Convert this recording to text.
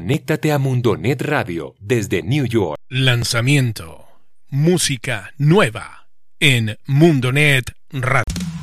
Conéctate a Mundonet Radio desde New York. Lanzamiento. Música nueva en Mundonet Radio.